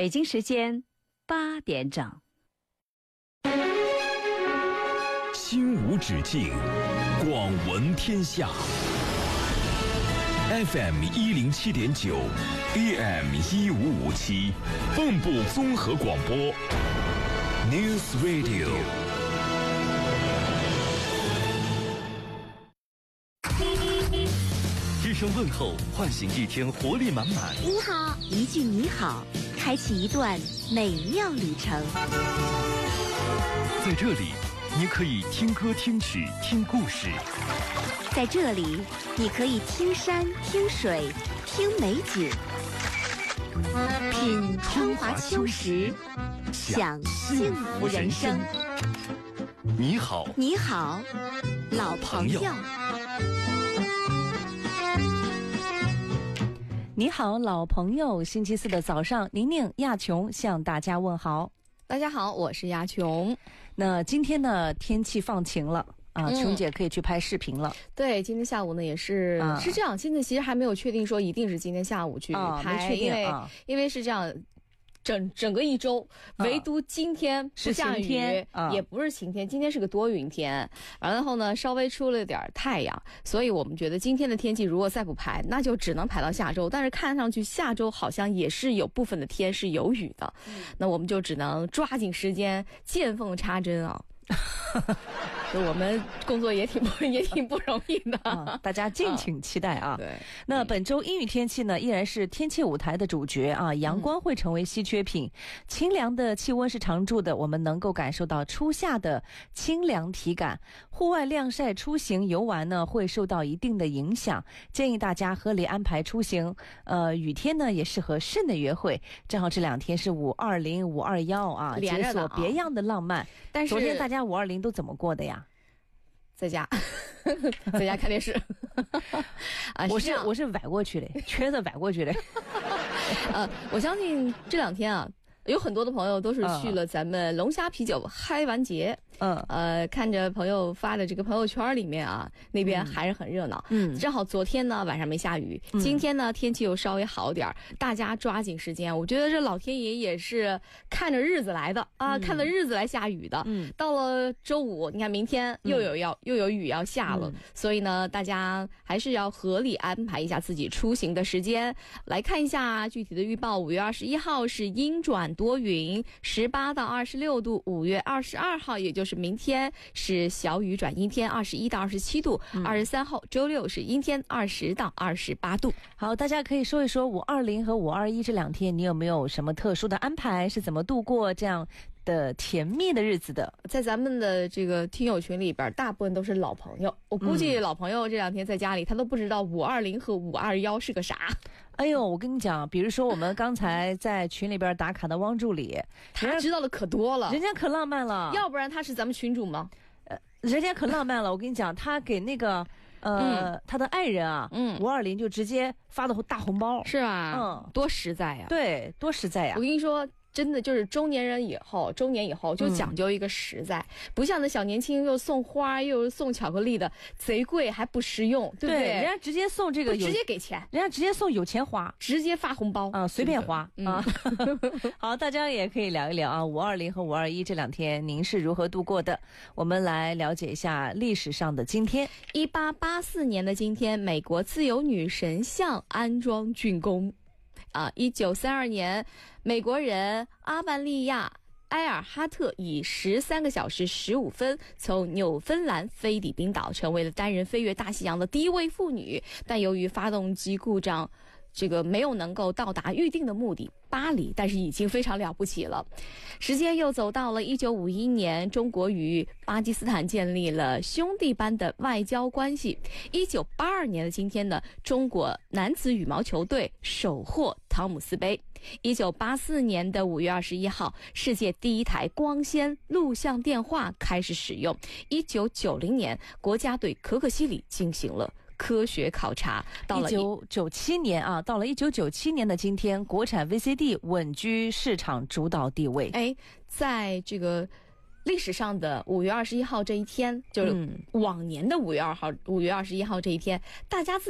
北京时间8点整。 心无止境，广闻天下。FM 107.9 AM 1557，蚌埠综合广播 News Radio。 一声问候，唤醒一天活力满满。 你好，一句你好，开启一段美妙旅程。 在这里，你可以听歌、听曲、听故事。 在这里，你可以听山、听水、听美景，品春华秋实，享幸福人生。 你好， 你好，老朋友。 你好，老朋友。星期四的早上，宁宁、亚琼向大家问好。 大家好，我是亚琼。 那今天呢，天气放晴了啊，琼姐可以去拍视频了。 对，今天下午呢也是、是这样，现在其实还没有确定说一定是今天下午去拍， 没确定因为是这样。整个一周，唯独今天不下雨，也不是晴天，今天是个多云天。完了后呢，稍微出了点太阳，所以我们觉得今天的天气如果再不排，那就只能排到下周。但是看上去下周好像也是有部分的天是有雨的，那我们就只能抓紧时间见缝插针啊。就我们工作也挺不容易的、 大家敬请期待啊。 对， 那本周阴雨天气呢，依然是天气舞台的主角啊，阳光会成为稀缺品，清凉的气温是常驻的，我们能够感受到初夏的清凉体感。户外晾晒、出行游玩呢，会受到一定的影响，建议大家合理安排出行。雨天呢也适合室内约会，正好这两天是520、521啊，解锁别样的浪漫。 但是昨天大家520都怎么过的呀？ 在家看电视我是崴过去的，瘸子崴过去的。 我相信这两天啊，有很多的朋友都是去了咱们龙虾啤酒嗨完节。看着朋友发的这个朋友圈里面啊，那边还是很热闹。正好昨天呢晚上没下雨，今天呢天气又稍微好点，大家抓紧时间。我觉得这老天爷也是看着日子来的啊，看着日子来下雨的。到了周五，你看明天又有雨要下了，所以呢大家还是要合理安排一下自己出行的时间。来看一下具体的预报，5月21号是阴转多云，18到26度；5月22号也就是明天是小雨转阴天，21到27度；23号周六是阴天，20到28度。 好，大家可以说一说520和521这两天你有没有什么特殊的安排，是怎么度过这样的甜蜜的日子的？ 在咱们的这个听友群里边，大部分都是老朋友。我估计老朋友这两天在家里，他都不知道520和521是个啥。 哎呦，我跟你讲，比如说我们刚才在群里边打卡的汪助理， 他知道的可多了， 人家可浪漫了。 要不然他是咱们群主吗？ 人家可浪漫了。我跟你讲，他给那个他的爱人啊，520就直接发的大红包， 是吧？多实在呀！ 对，多实在呀！ 我跟你说。真的就是中年以后就讲究一个实在，不像那小年轻又送花又送巧克力的，贼贵还不实用，对不对？ 人家直接送这个， 直接给钱， 人家直接送有钱花， 直接发红包啊，随便花啊。好，大家也可以聊一聊啊，520和521这两天您是如何度过的？我们来了解一下历史上的今天。 1884年的今天，美国自由女神像安装竣工。1932年，美国人阿曼利亚·埃尔哈特以13个小时15分从纽芬兰飞抵冰岛，成为了单人飞越大西洋的第一位妇女。但由于发动机故障，这个没有能够到达预定的目的巴黎，但是已经非常了不起了。时间又走到了1951年，中国与巴基斯坦建立了兄弟般的外交关系。1982年的今天呢，中国男子羽毛球队首获汤姆斯杯。1984年的5月21号，世界第一台光纤录像电话开始使用。1990年，国家对可可西里进行了科学考察。到了 1997年啊，到了1997年的今天，国产 VCD 稳居市场主导地位。 在这个历史上的5月21号这一天，就是往年的5月21号这一天，大家